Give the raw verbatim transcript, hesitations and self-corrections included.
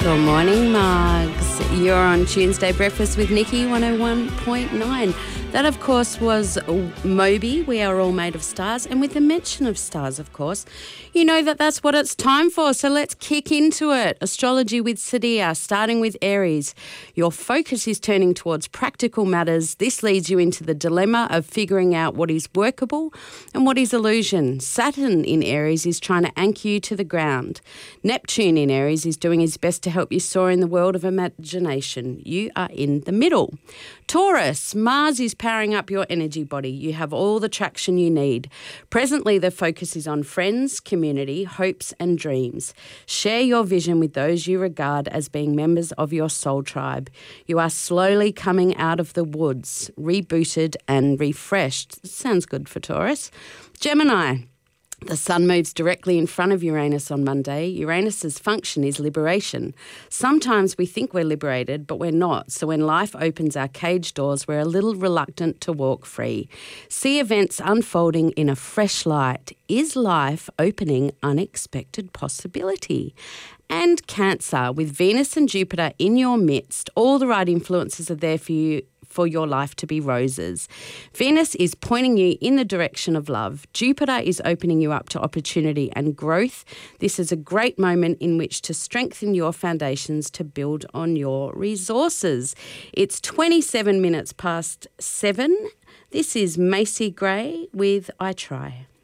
Good morning, Mugs. You're on Tuesday Breakfast with Nikki, one oh one point nine. That, of course, was Moby, We Are All Made of Stars. And with the mention of stars, of course, you know that that's what it's time for. So let's kick into it. Astrology with Sadia, starting with Aries. Your focus is turning towards practical matters. This leads you into the dilemma of figuring out what is workable and what is illusion. Saturn in Aries is trying to anchor you to the ground. Neptune in Aries is doing his best to help you soar in the world of imagination. You are in the middle. Taurus, Mars is powering up your energy body. You have all the traction you need. Presently, the focus is on friends, community, hopes and dreams. Share your vision with those you regard as being members of your soul tribe. You are slowly coming out of the woods, rebooted and refreshed. Sounds good for Taurus. Gemini. The sun moves directly in front of Uranus on Monday. Uranus's function is liberation. Sometimes we think we're liberated, but we're not. So when life opens our cage doors, we're a little reluctant to walk free. See events unfolding in a fresh light. Is life opening unexpected possibility? And Cancer, with Venus and Jupiter in your midst, all the right influences are there for you for your life to be roses. Venus is pointing you in the direction of love. Jupiter is opening you up to opportunity and growth. This is a great moment in which to strengthen your foundations to build on your resources. It's twenty-seven minutes past seven. This is Macy Gray with I Try.